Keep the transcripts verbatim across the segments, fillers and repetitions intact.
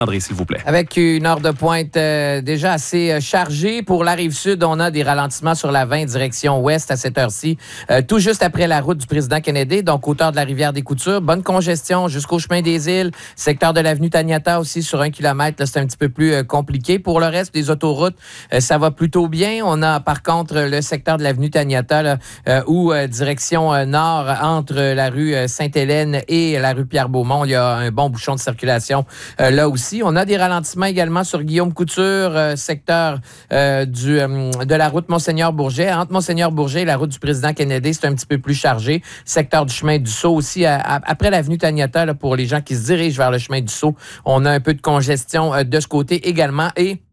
André, s'il vous plaît. Avec une heure de pointe euh, déjà assez euh, chargée. Pour la Rive-Sud, on a des ralentissements sur la vingt direction ouest à cette heure-ci, euh, tout juste après la route du président Kennedy, donc hauteur de la rivière des Coutures. Bonne congestion jusqu'au chemin des Îles. Secteur de l'avenue Taniata aussi sur un kilomètre. Là, c'est un petit peu plus euh, compliqué. Pour le reste des autoroutes, euh, ça va plutôt bien. On a par contre le secteur de l'avenue Taniata là, euh, où euh, direction euh, nord entre la rue euh, Sainte-Hélène et la rue Pierre-Beaumont. Il y a un bon bouchon de circulation euh, là aussi. On a des ralentissements également sur Guillaume Couture, euh, secteur euh, du, euh, de la route Monseigneur-Bourget. Entre Monseigneur-Bourget et la route du président Kennedy, c'est un petit peu plus chargé. Secteur du chemin du Sceau aussi. À, à, après l'avenue Taniata, là, pour les gens qui se dirigent vers le chemin du Sceau, on a un peu de congestion euh, de ce côté également. Et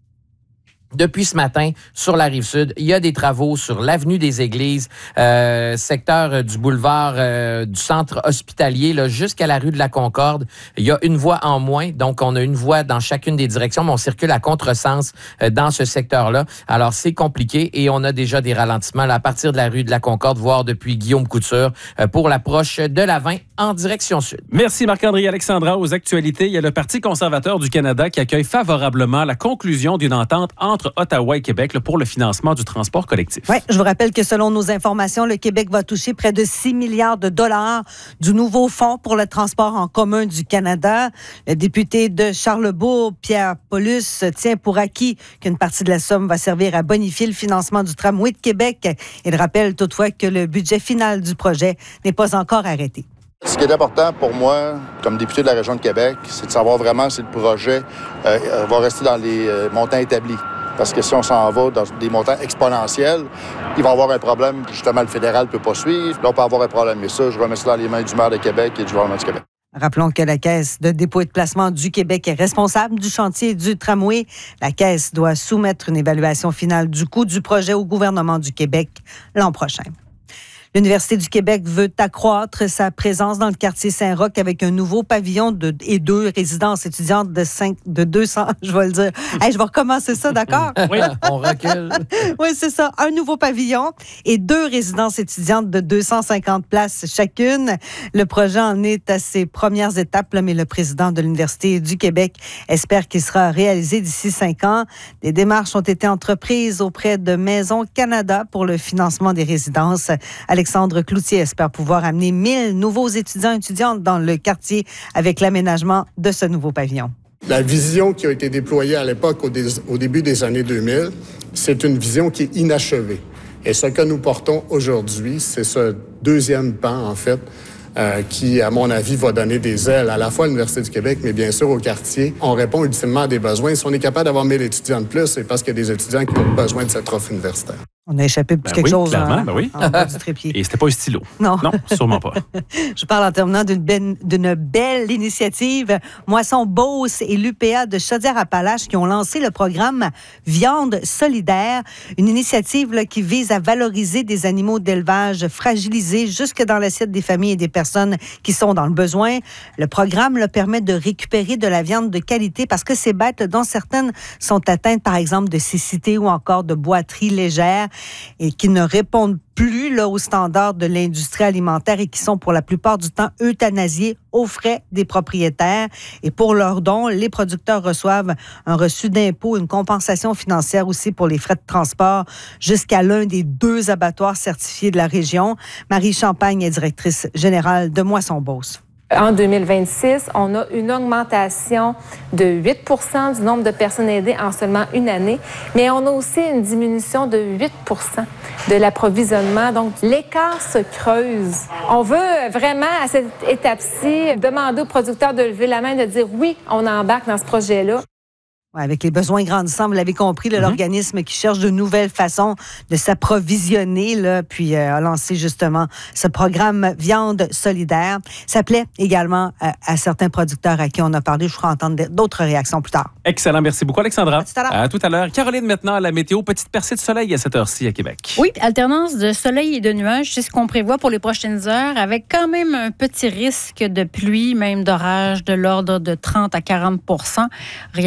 depuis ce matin, sur la Rive-Sud, il y a des travaux sur l'avenue des Églises, euh, secteur euh, du boulevard euh, du centre hospitalier, là, jusqu'à la rue de la Concorde. Il y a une voie en moins, donc on a une voie dans chacune des directions, mais on circule à contresens euh, dans ce secteur-là. Alors, c'est compliqué et on a déjà des ralentissements là, à partir de la rue de la Concorde, voire depuis Guillaume Couture, euh, pour l'approche de la vingt en direction sud. Merci Marc-André. Alexandra, aux actualités, il y a le Parti conservateur du Canada qui accueille favorablement la conclusion d'une entente entre entre Ottawa et Québec là, pour le financement du transport collectif. Oui, je vous rappelle que selon nos informations, le Québec va toucher près de six milliards de dollars du nouveau fonds pour le transport en commun du Canada. Le député de Charlebourg, Pierre Paulus, tient pour acquis qu'une partie de la somme va servir à bonifier le financement du tramway de Québec. Il rappelle toutefois que le budget final du projet n'est pas encore arrêté. Ce qui est important pour moi, comme député de la région de Québec, c'est de savoir vraiment si le projet euh, va rester dans les euh, montants établis. Parce que si on s'en va dans des montants exponentiels, il va y avoir un problème que justement le fédéral ne peut pas suivre. Là, on peut avoir un problème. Et ça, je remets ça dans les mains du maire de Québec et du gouvernement du Québec. Rappelons que la Caisse de dépôt et de placement du Québec est responsable du chantier du tramway. La Caisse doit soumettre une évaluation finale du coût du projet au gouvernement du Québec l'an prochain. L'Université du Québec veut accroître sa présence dans le quartier Saint-Roch avec un nouveau pavillon de, et deux résidences étudiantes de, cinq, de deux cents, je vais le dire. Hey, je vais recommencer ça, d'accord? Oui, on recule. Oui, c'est ça. Un nouveau pavillon et deux résidences étudiantes de deux cent cinquante places chacune. Le projet en est à ses premières étapes, là, mais le président de l'Université du Québec espère qu'il sera réalisé d'ici cinq ans. Des démarches ont été entreprises auprès de Maison Canada pour le financement des résidences. Alexandre Cloutier espère pouvoir amener mille nouveaux étudiants et étudiantes dans le quartier avec l'aménagement de ce nouveau pavillon. La vision qui a été déployée à l'époque, au, dé- au début des années deux mille, c'est une vision qui est inachevée. Et ce que nous portons aujourd'hui, c'est ce deuxième pan, en fait, euh, qui, à mon avis, va donner des ailes à la fois à l'Université du Québec, mais bien sûr au quartier. On répond ultimement à des besoins. Si on est capable d'avoir mille étudiants de plus, c'est parce qu'il y a des étudiants qui ont besoin de cette offre universitaire. On a échappé plus Ben quelque oui, chose clairement, en, ben oui. en bas du trépied. Et c'était pas un stylo. Non. Non, sûrement pas. Je parle en terminant d'une belle, d'une belle initiative. Moisson Beauce et l'U P A de Chaudière-Appalaches qui ont lancé le programme Viande solidaire, une initiative là, qui vise à valoriser des animaux d'élevage fragilisés jusque dans l'assiette des familles et des personnes qui sont dans le besoin. Le programme là, permet de récupérer de la viande de qualité parce que ces bêtes, dont certaines sont atteintes, par exemple, de cécité ou encore de boiterie légère, et qui ne répondent plus là, aux standards de l'industrie alimentaire et qui sont pour la plupart du temps euthanasiés aux frais des propriétaires. Et pour leurs dons, les producteurs reçoivent un reçu d'impôt, une compensation financière aussi pour les frais de transport jusqu'à l'un des deux abattoirs certifiés de la région. Marie Champagne est directrice générale de Moisson Beauce. En deux mille vingt-six, on a une augmentation de huit pour cent du nombre de personnes aidées en seulement une année, mais on a aussi une diminution de huit pour cent de l'approvisionnement. Donc, l'écart se creuse. On veut vraiment, à cette étape-ci, demander aux producteurs de lever la main, de dire oui, on embarque dans ce projet-là. Avec les besoins grandissants, vous l'avez compris, là, mm-hmm. l'organisme qui cherche de nouvelles façons de s'approvisionner, là, puis euh, a lancé justement ce programme Viande solidaire. Ça plaît également à, à certains producteurs à qui on a parlé. Je ferai entendre d'autres réactions plus tard. Excellent. Merci beaucoup, Alexandra. À tout à l'heure. À tout à l'heure. Caroline, maintenant, à la météo. Petite percée de soleil à cette heure-ci à Québec. Oui, alternance de soleil et de nuages, c'est ce qu'on prévoit pour les prochaines heures, avec quand même un petit risque de pluie, même d'orage de l'ordre de trente à quarante pour cent. Rien d'important.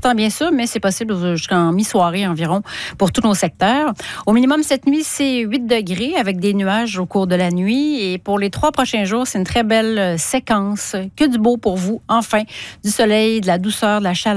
temps, bien sûr, mais c'est possible jusqu'en mi-soirée environ pour tous nos secteurs. Au minimum, cette nuit, c'est huit degrés avec des nuages au cours de la nuit. Et pour les trois prochains jours, c'est une très belle séquence. Que du beau pour vous, enfin. Du soleil, de la douceur, de la chaleur.